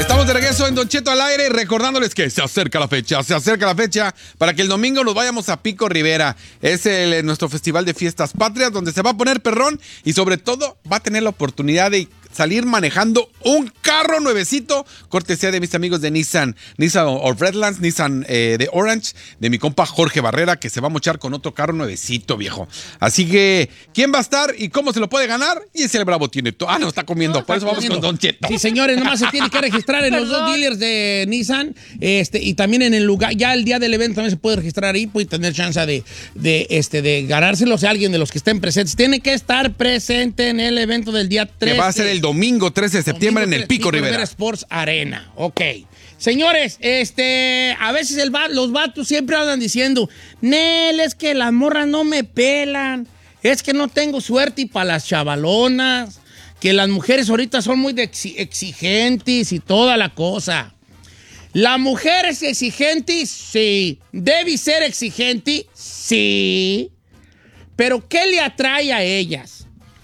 Estamos de regreso en Don Cheto al aire, recordándoles que se acerca la fecha para que el domingo nos vayamos a Pico Rivera. Es nuestro festival de fiestas patrias donde se va a poner perrón y sobre todo va a tener la oportunidad de salir manejando un carro nuevecito, cortesía de mis amigos de Nissan of Redlands, Nissan de Orange, de mi compa Jorge Barrera, que se va a mochar con otro carro nuevecito, viejo. Así que, ¿quién va a estar y cómo se lo puede ganar? Y ese el Bravo tiene todo. No, está comiendo, por eso vamos con Don Cheto. Sí, señores, nomás se tiene que registrar en los dos dealers de Nissan, y también en el lugar, ya el día del evento también se puede registrar ahí, puede tener chance de ganárselo, o sea, alguien de los que estén presentes. Tiene que estar presente en el evento del día 13. Que va a ser el domingo 13 de septiembre en el Pico Rivera Sports Arena. Ok. Señores, a veces los vatos siempre andan diciendo, Nel, es que las morras no me pelan, es que no tengo suerte y para las chavalonas, que las mujeres ahorita son muy exigentes y toda la cosa. ¿La mujer es exigente? Sí. ¿Debe ser exigente? Sí. ¿Pero qué le atrae a ellas?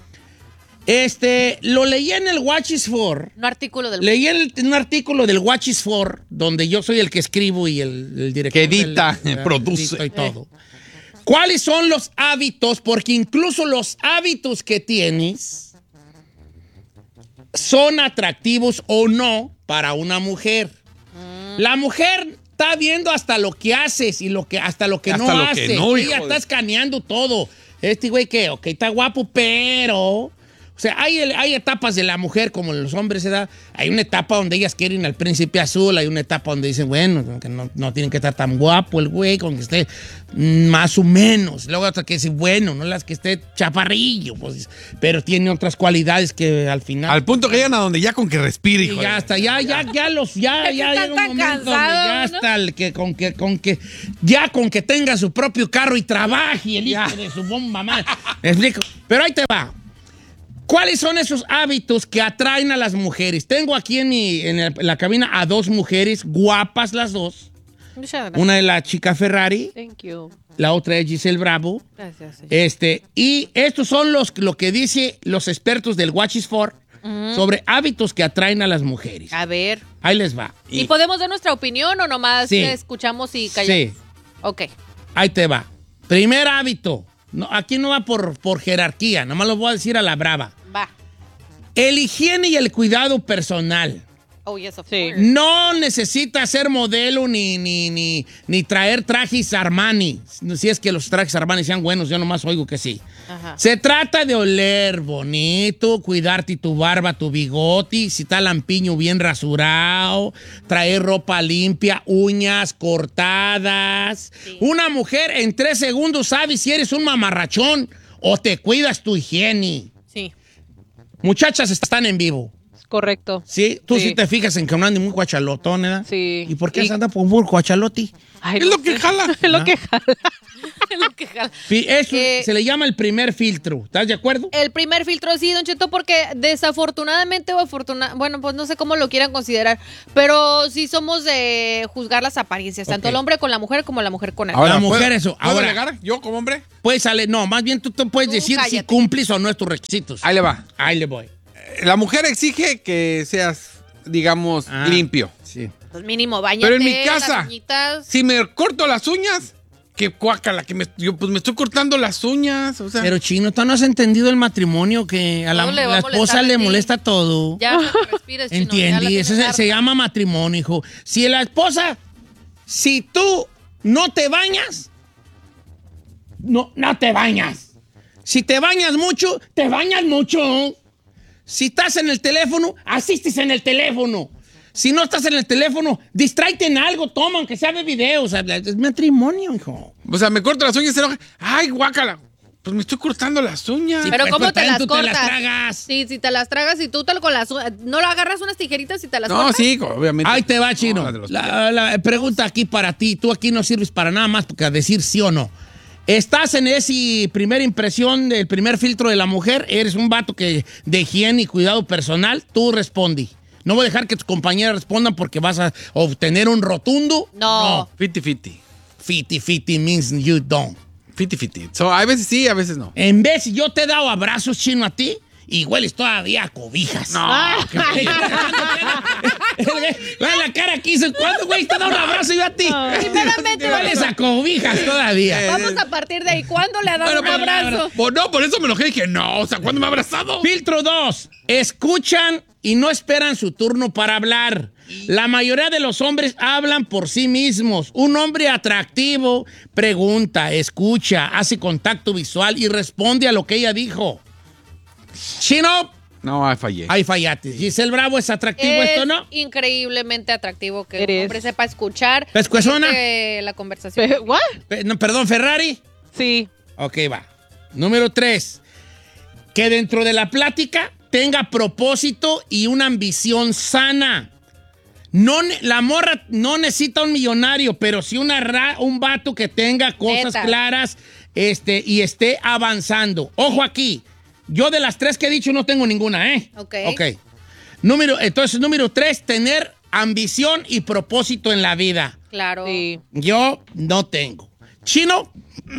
Lo leí en el Watches For. Un artículo del... Leí un artículo del Watches For, donde yo soy el que escribo y el director. Que edita, produce. Y todo. ¿Cuáles son los hábitos? Porque incluso los hábitos que tienes son atractivos o no para una mujer. La mujer está viendo hasta lo que haces y hasta lo que no haces. Ella está escaneando todo. Este güey que, ok, está guapo, pero... O sea, hay etapas de la mujer como los hombres se da. Hay una etapa donde ellas quieren al príncipe azul, hay una etapa donde dicen, bueno, que no tienen que estar tan guapo el güey, con que esté más o menos. Luego otra que dice, bueno, no las que esté chaparrillo, pues, pero tiene otras cualidades que al final... Al punto que llegan a donde ya con que respire, hijo. Ya hasta, ya llega un momento donde ya hasta el que con que tenga su propio carro y trabaje el hijo de su bomba madre. ¿Me explico? Pero ahí te va. ¿Cuáles son esos hábitos que atraen a las mujeres? Tengo aquí en la cabina a dos mujeres, guapas las dos. Muchas gracias. Una es la chica Ferrari. Thank you. La otra es Giselle Bravo. Gracias, señor. Y estos son lo que dicen los expertos del Watches For sobre hábitos que atraen a las mujeres. A ver. Ahí les va. ¿Y podemos dar nuestra opinión o nomás escuchamos y callamos? Sí. Ok. Ahí te va. Primer hábito. No, aquí no va por jerarquía, nomás lo voy a decir a la brava. Va. El higiene y el cuidado personal. Oh, yes, of Sí. course. No necesita ser modelo ni traer trajes Armani. Si es que los trajes Armani sean buenos, yo nomás oigo que sí. Ajá. Se trata de oler bonito, cuidarte tu barba, tu bigote, si está lampiño bien rasurado, traer ropa limpia, uñas cortadas. Sí. Una mujer en 3 segundos sabe si eres un mamarrachón o te cuidas tu higiene. Sí. Muchachas están en vivo. Correcto. Sí, tú sí te fijas en que no ande muy guachalotón, ¿verdad? Sí. ¿Y por qué se anda por guachaloti? Ay, Es lo que jala. Es lo que jala. Es lo que jala. Eso se le llama el primer filtro. ¿Estás de acuerdo? El primer filtro, sí, Don Cheto, porque desafortunadamente o afortunadamente, bueno, pues no sé cómo lo quieran considerar, pero sí somos de juzgar las apariencias, tanto el hombre con la mujer como la mujer con el hombre. Ahora, la mujer eso. ¿Puedo Ahora, alegar yo como hombre? pues sale, no, más bien tú puedes decir cállate. si cumples o no tus requisitos. Ahí le va. Ahí le voy. La mujer exige que seas, digamos, limpio. Sí. Pues mínimo, bañate. Pero en mi casa, las uñitas. si me corto las uñas, qué cuácala, yo pues me estoy cortando las uñas, o sea. Pero chino, tú no has entendido el matrimonio que a Todo le va la a esposa molestar le a ti. molesta todo. Ya hasta que respires, chino, ya la ¿Entiendes? tienes Eso harta. se llama matrimonio, hijo. Si la esposa, si tú no te bañas, no te bañas. Si te bañas mucho, te bañas mucho. Si estás en el teléfono, asistes en el teléfono. Si no estás en el teléfono, distráete en algo, toma, aunque sea de video. O sea, es matrimonio, hijo. O sea, me corto las uñas y se enoja. ¡Ay, guácala! Pues me estoy cortando las uñas. Sí, Pero pues, ¿cómo te también las tú cortas? te las tragas. Sí, si te las tragas y tú con las no lo agarras unas tijeritas y te las No, cortas. sí, obviamente. Ahí te va, chino. No, la de los La pregunta aquí para ti. Tú aquí no sirves para nada más que a decir sí o no. ¿Estás en esa primera impresión del primer filtro de la mujer? ¿Eres un vato que de higiene y cuidado personal? Tú responde. No voy a dejar que tus compañeras respondan porque vas a obtener un rotundo. No. 50-50. 50-50 means you don't. 50-50. So, a veces sí, a veces no. En vez, yo te he dado abrazos, chino, a ti, y hueles todavía a cobijas. No. La cara aquí dice, ¿cuándo, güey, te da un abrazo yo a ti? Primeramente, hueles a cobijas todavía. vamos a partir de ahí. ¿Cuándo le ha dado un abrazo? No, por eso me enojé y dije, no, o sea, ¿cuándo me ha abrazado? Filtro 2. Escuchan y no esperan su turno para hablar. La mayoría de los hombres hablan por sí mismos. Un hombre atractivo pregunta, escucha, hace contacto visual y responde a lo que ella dijo. Chino. No, ahí fallé. Ahí fallaste. Giselle Bravo, ¿es atractivo esto, no? Increíblemente atractivo que un hombre sepa escuchar ¿Pescuezona? la conversación. ¿What? No, perdón, Ferrari. Sí. Ok, va. Número 3. Que dentro de la plática tenga propósito y una ambición sana. No, la morra no necesita un millonario, pero sí un vato que tenga cosas claras y esté avanzando. Ojo aquí. Yo de las 3 que he dicho no tengo ninguna, ¿eh? Ok. Entonces, número 3, tener ambición y propósito en la vida. Claro. Sí. Yo no tengo. Chino.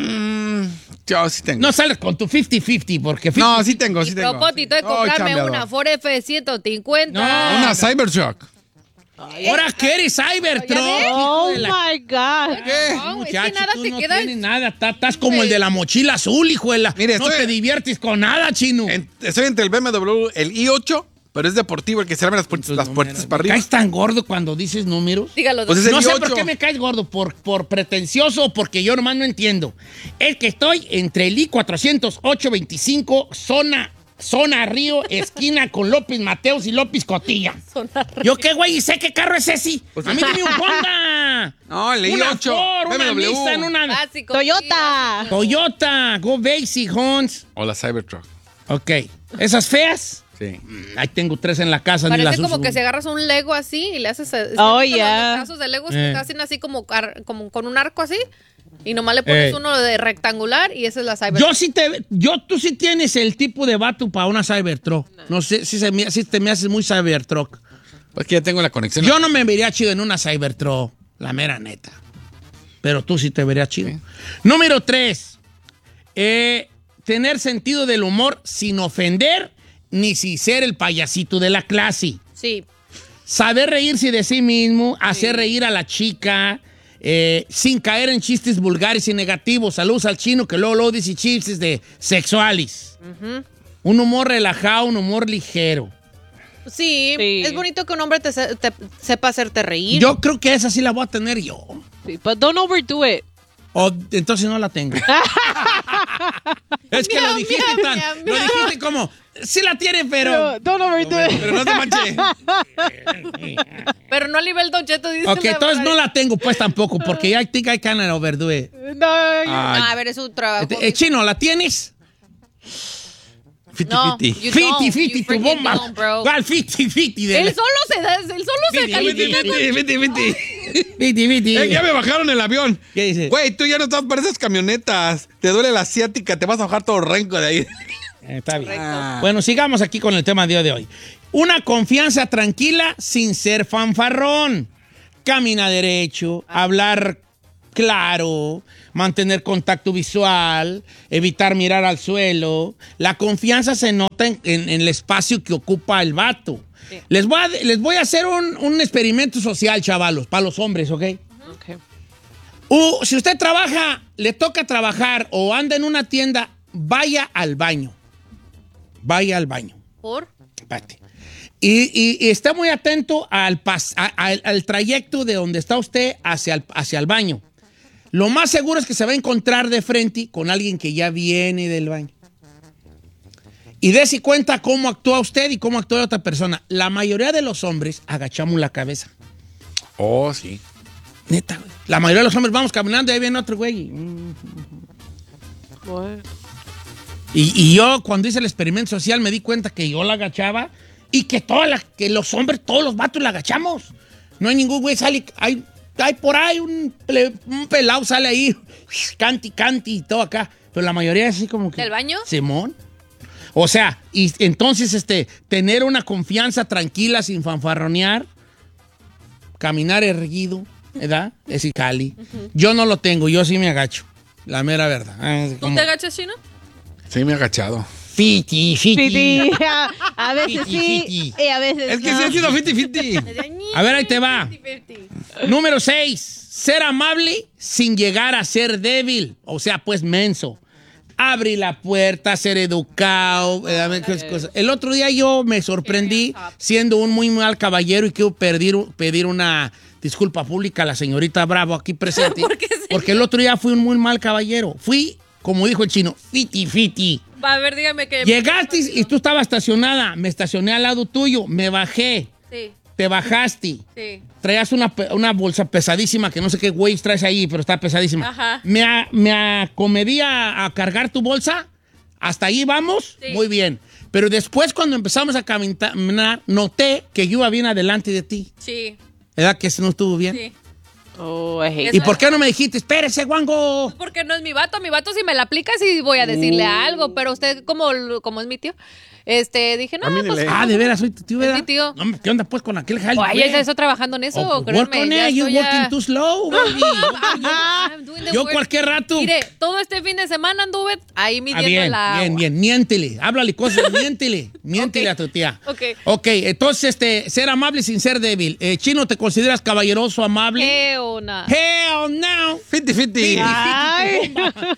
Yo sí tengo. No sales con tu 50-50 porque... No, sí tengo, sí tengo. Propósito de comprarme chambeador. una Ford F-150. No. Una Cybertruck. ¿Ahora qué eres, Cybertruck? Oh, my God. ¿Qué? No, es que Muchacho, nada tú te no queda. tienes nada. Estás como el de la mochila azul, hijo de la... Mire, no estoy- te diviertes con nada, Chino. Estoy entre el BMW, el i8, pero es deportivo, el que se abre las puertas para arriba. ¿Caes tan gordo cuando dices números? Dígalo. Pues es el No sé i8. por qué me caes gordo, por pretencioso o porque yo nomás no entiendo. Es que estoy entre el I-408-25, zona Río, esquina con López Mateos y López Cotilla. ¿Yo qué, güey? ¿Y sé qué carro es ese? A mí dime un Honda. No, el Una i8, Ford, una BMW. Nissan, una Básico. Toyota. Toyota. Go Basic, Hans. O la Cybertruck. Ok. ¿Esas feas? Sí. Ahí tengo 3 en la casa. ni las Parece como uso. que si agarras un Lego así y le haces... Oh, los yeah. pedazos de Legos que hacen así como con un arco así y nomás le pones Eh. uno de rectangular y esa es la Cybertruck. Tú sí tienes el tipo de vato para una Cybertruck. No sé si te me haces muy Cybertruck. Pues que ya tengo la conexión. Yo no me vería chido en una Cybertruck, la mera neta. Pero tú sí te verías chido. Sí. Número 3. Tener sentido del humor sin ofender ni sin ser el payasito de la clase. Sí. Saber reírse de sí mismo, hacer reír a la chica, sin caer en chistes vulgares y negativos. Saludos al Chino que luego dice chistes de sexuales. Un humor relajado, un humor ligero. Sí, Sí. es bonito que un hombre te sepa hacerte reír. Yo creo que esa sí la voy a tener yo. Sí, but don't overdo it. O entonces no la tengo. Es que lo Miau, dijiste miau, tan. miau, Lo miau. dijiste como. Sí la tiene, pero. Don't overdo it. Pero no te manches. Pero no a nivel Don Cheto, dice Ok, la entonces verdad. no la tengo, pues tampoco, porque I think I can overdo it. No. A ver, es un trabajo. Chino, ¿la tienes? No, 50-50. you don't. 50-50, You tu freaking bomba. don't, bro. ¿Cuál 50-50? Él solo se califica con... Vete. 50-50. Ya me bajaron el avión. ¿Qué dice? Güey, tú ya no estás para esas camionetas. Te duele la asiática, te vas a bajar todo renco de ahí. Está bien. Ah. Bueno, sigamos aquí con el tema de hoy. Una confianza tranquila sin ser fanfarrón. Camina derecho, hablar claro, mantener contacto visual, evitar mirar al suelo. La confianza se nota en el espacio que ocupa el vato. Sí. Les voy a hacer un experimento social, chavalos, para los hombres, ¿ok? Okay. Si usted trabaja, le toca trabajar o anda en una tienda, vaya al baño. Vaya al baño. ¿Por? Espérate. Y esté muy atento al trayecto de donde está usted hacia el baño. Lo más seguro es que se va a encontrar de frente con alguien que ya viene del baño. Y dése cuenta cómo actúa usted y cómo actúa otra persona. La mayoría de los hombres agachamos la cabeza. Oh, sí. Neta, güey. La mayoría de los hombres vamos caminando y ahí viene otro güey. What? Y yo, cuando hice el experimento social, me di cuenta que yo la agachaba y que que los hombres, todos los vatos la agachamos. No hay ningún güey, sale, hay por ahí un pelado, sale ahí, canti y todo acá. Pero la mayoría es así como que... ¿Del baño? Simón. O sea, y entonces tener una confianza tranquila sin fanfarronear, caminar erguido, ¿verdad? Es Cali. Yo no lo tengo, yo sí me agacho. La mera verdad. ¿Tú te agachas, Chino? Sí, me he agachado. Fiti. Sí, a veces Fiti, sí fiti. y a veces Es que no. sí ha sido 50-50. A ver, ahí te va. Número 6. Ser amable sin llegar a ser débil. O sea, pues menso. Abrir la puerta, ser educado. Cosas. El otro día yo me sorprendí siendo un muy mal caballero y quiero pedir una disculpa pública a la señorita Bravo aquí presente. ¿Por qué, señor? Porque el otro día fui un muy mal caballero. Fui, como dijo el chino, fiti. Va, a ver, dígame que... Llegaste y tú estabas estacionada. Me estacioné al lado tuyo. Me bajé. Sí, Te bajaste. sí. Traías una bolsa pesadísima, que no sé qué güey traes ahí, pero está pesadísima. Ajá. Me acomedí a cargar tu bolsa. Hasta ahí vamos. Sí. Muy bien. Pero después, cuando empezamos a caminar, noté que yo iba bien adelante de ti. Sí, ¿Verdad que eso no estuvo bien? sí. Oh, I hate ¿Y por qué no me dijiste, espérese, guango? Porque no es mi vato. Mi vato, si me la aplica, sí voy a decirle algo. Pero usted, como es mi tío, dije, no, Camínele. pues... ¿De veras soy tu tío, ¿verdad? mi tío. No, ¿qué onda, pues, con aquel jale? Oye, ya estoy trabajando en eso, Work créeme. on Ya it, you're estoy working too slow, baby. I'm doing the Yo work. cualquier rato. Mire, todo este fin de semana anduve ahí midiendo Bien, la agua. bien. Miéntele. Háblale cosas, miéntele. Miéntele Ok. a tu tía. Ok. Ok, entonces, ser amable sin ser débil. Chino, ¿te consideras caballeroso, amable? ¿Qué onda? Hell no. 50-50. Ay.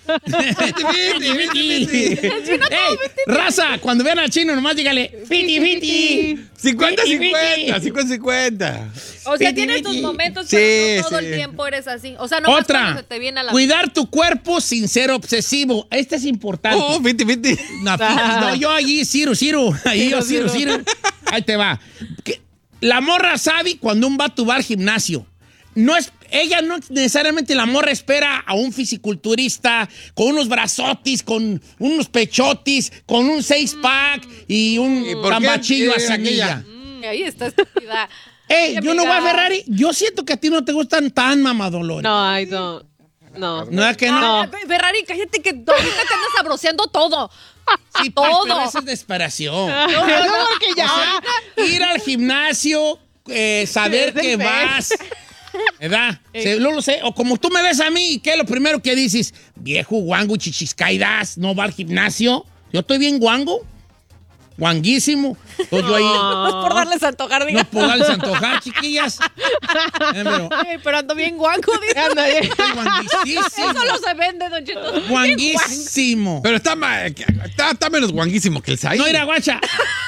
50-50. Ey, raza, cuando vean al chino, nomás dígale, fiti. 50-50. 50-50. O sea, Fiti, tienes tus fiti. momentos, Sí, pero no todo sí. el tiempo eres así. O sea, no más cuando Otra, se te viene a la... cuidar tu cuerpo sin ser obsesivo. Este es importante. Oh, 50-50. No, yo allí, Ciro. Ahí yo, Ciro. Ahí te va. La morra sabe cuando un vato va al gimnasio. Ella no necesariamente, la morra espera a un fisiculturista con unos brazotis, con unos pechotis, con un 6-pack y un ¿Y por qué tambachillo a aquella? semilla. Ahí está estúpida. Ey, Ay, yo no voy a amiga. Ferrari. Yo siento que a ti no te gustan tan mamadolores. No, I don't. No. ¿No es que no? Ah, Ferrari, cállate que ahorita te andas sabroseando todo. Sí, pues, todo. pero eso es desesperación. No, porque ya. O sea, ir al gimnasio, saber Es que el vas, ¿verdad? No lo sé. O como tú me ves a mí, ¿qué es lo primero que dices? Viejo guango, chichiscaidas, no va al gimnasio. Yo estoy bien guango, guanguísimo. Entonces yo ahí, No es por darles a antojar, no diga. puedo darles antojar, chiquillas. Pero Pero ando bien guango, dice. Anda bien. estoy guanguísimo. Eso no se vende, Don Cheto. Guanguísimo. Pero está menos guanguísimo que el Saí. No, mira, guacha,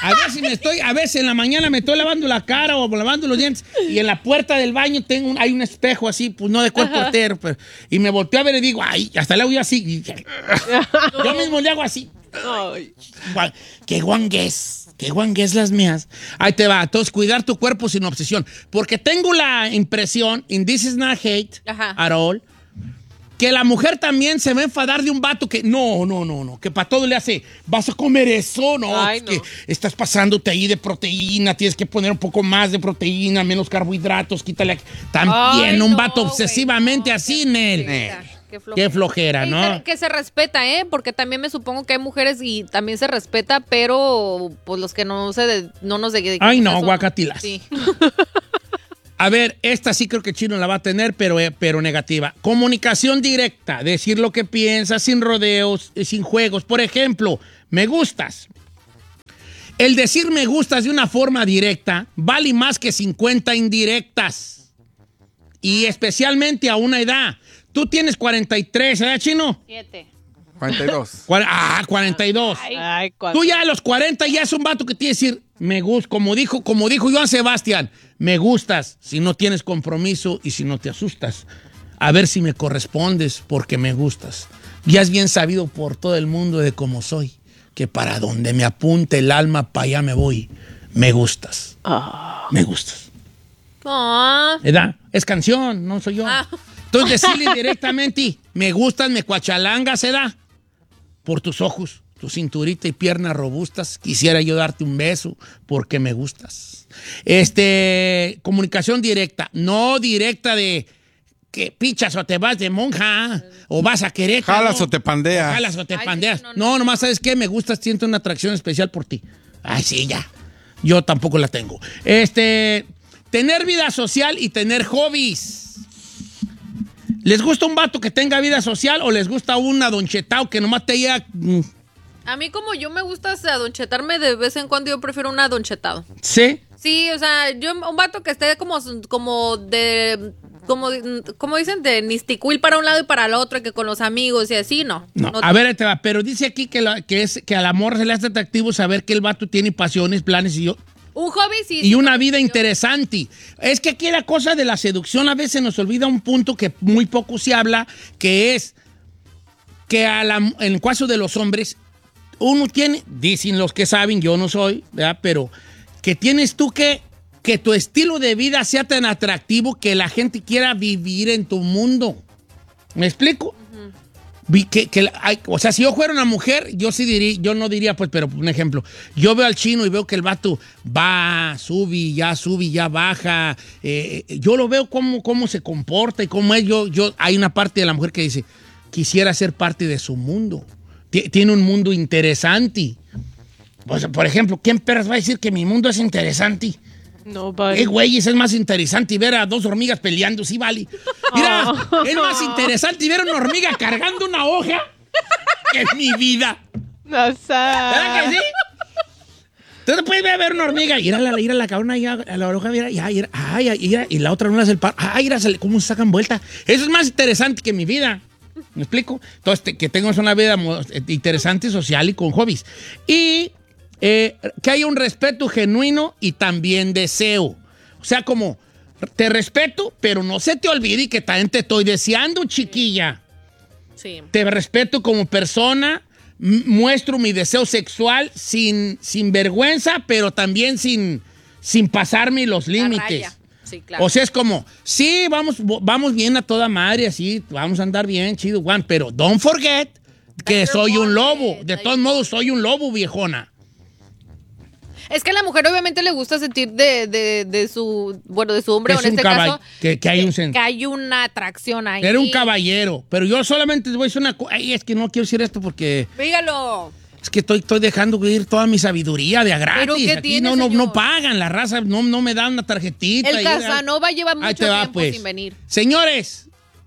a veces en la mañana me estoy lavando la cara o lavando los dientes y en la puerta del baño hay un espejo así, pues no de cuerpo entero, y me volteo a ver y digo, ay, hasta le hago yo así. Yo mismo le hago así. Ay. Qué guangués las mías. Ahí te va. Entonces, cuidar tu cuerpo sin obsesión. Porque tengo la impresión, and this is not hate Ajá. at all, que la mujer también se va a enfadar de un vato que no, que para todo le hace, vas a comer eso, no, Ay, es que no. estás pasándote ahí de proteína, tienes que poner un poco más de proteína, menos carbohidratos, quítale. También Ay, un no, vato güey, obsesivamente no, así, qué Nel. flojera, Qué flojera, Y ¿no? que se respeta, ¿eh? Porque también me supongo que hay mujeres y también se respeta, pero pues los que no nos dedicamos Ay, no, a eso, guacatilas. Sí. A ver, esta sí creo que Chino la va a tener, pero negativa. Comunicación directa, decir lo que piensas, sin rodeos, sin juegos. Por ejemplo, me gustas. El decir me gustas de una forma directa vale más que 50 indirectas. Y especialmente a una edad. Tú tienes 43, ¿verdad, Chino? 7. 42. 42. Ay, Tú ya a los 40 ya es un vato que tiene que decir, me gusta, como dijo Joan Sebastián, me gustas si no tienes compromiso y si no te asustas. A ver si me correspondes porque me gustas. Ya es bien sabido por todo el mundo de cómo soy, que para donde me apunte el alma, para allá me voy. Me gustas. Me gustas. Ah. ¿Verdad? Es canción, no soy yo. Ah. Entonces decirle directamente, me gustas, me cuachalangas, ¿se da? Por tus ojos, tu cinturita y piernas robustas, quisiera yo darte un beso porque me gustas. Comunicación directa, no directa de que pichas o te vas de monja o vas a querer. Jalas o te pandeas. Jalas o te Ay, pandeas. sí, No, nomás sabes qué, me gustas, siento una atracción especial por ti. Ay, sí, ya. Yo tampoco la tengo. Tener vida social y tener hobbies. ¿Les gusta un vato que tenga vida social o les gusta una Don Chetao que nomás te llega A mí como yo me gusta adonchetarme de vez en cuando, yo prefiero un adonchetado. ¿Sí? Sí, o sea, yo un vato que esté como dicen, de nisticuil para un lado y para el otro, que con los amigos y así, no. A ver, te va, pero dice aquí que al amor se le hace atractivo saber que el vato tiene pasiones, planes un hobby, sí. Y una vida interesante. Es que aquí la cosa de la seducción a veces nos olvida un punto que muy poco se habla, que es que en el caso de los hombres, uno tiene, dicen los que saben, yo no soy, ¿verdad? Pero que tienes tú que tu estilo de vida sea tan atractivo que la gente quiera vivir en tu mundo. ¿Me explico? O sea, si yo fuera una mujer, yo no diría, pues, pero un ejemplo, yo veo al chino y veo que el vato sube, ya baja, yo lo veo cómo se comporta y cómo es, hay una parte de la mujer que dice, quisiera ser parte de su mundo, tiene un mundo interesante. Pues, por ejemplo, ¿quién perras va a decir que mi mundo es interesante? No, vale. Güeyes, es más interesante ver a dos hormigas peleando, sí, vale. Mira, es más interesante ver a una hormiga cargando una hoja que mi vida. No sé. ¿Verdad que sí? Entonces puedes ver una hormiga, ir a la cabrona, a la hoja, y la otra no hace el par. ¿Cómo se sacan vuelta? Eso es más interesante que mi vida. ¿Me explico? Entonces, que tengas una vida interesante, social y con hobbies. Y que haya un respeto genuino y también deseo. O sea, como te respeto, pero no se te olvide que también te estoy deseando, chiquilla. Sí. Te respeto como persona, muestro mi deseo sexual sin vergüenza, pero también sin pasarme los límites. Sí, claro. O sea, es como, sí, vamos bien a toda madre, así, vamos a andar bien, chido, Juan, pero don't forget que soy un lobo. De todos modos, soy un lobo, viejona. Es que a la mujer obviamente le gusta sentir de su hombre, o en este caso, que hay una atracción ahí. Era un caballero, pero yo solamente te voy a decir una cosa. Ay, es que no quiero decir esto porque... Dígalo. Es que estoy dejando ir toda mi sabiduría de a gratis. ¿Pero qué aquí tiene, no pagan, la raza no me dan una tarjetita. El Casanova lleva mucho tiempo pues. sin venir. Señores,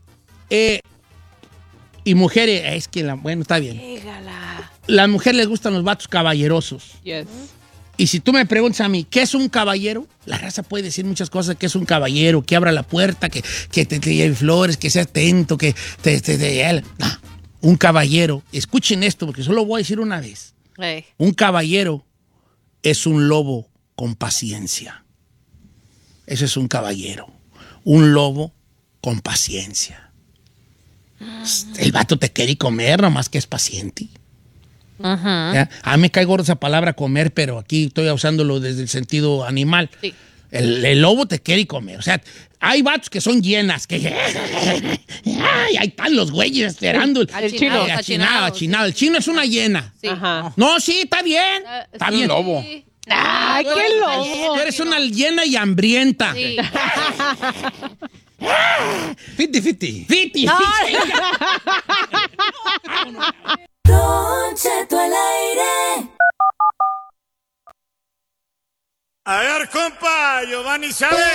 y mujeres, es que, bueno, está bien. Dígala. Las mujeres les gustan los vatos caballerosos. Yes. Y si tú me preguntas a mí, ¿qué es un caballero? La raza puede decir muchas cosas, que es un caballero, que abra la puerta, que te lleve flores, que sea atento, que no, un caballero, escuchen esto, porque solo voy a decir una vez. Un caballero es un lobo con paciencia. Eso es un caballero. Un lobo con paciencia. El vato te quiere comer, nomás que es paciente. Ajá. A mí me cae gordo esa palabra comer, pero aquí estoy usándolo desde el sentido animal. Sí. El lobo te quiere comer. O sea, hay vatos que son llenas, que ay, ahí están los güeyes esperando. Achinado. El chino es una hiena. Sí. Ajá. No, sí, está bien. Está bien. Lobo. Sí. ¡Ay, qué lobo! Tú eres una llena y hambrienta. Sí. Fiti. Fiti. Don Cheto al aire. A ver, compa, Giovanni, ¿sabe?